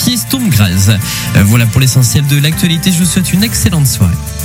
Fiestum Graz. Voilà pour l'essentiel de l'actualité. Je vous souhaite une excellente soirée.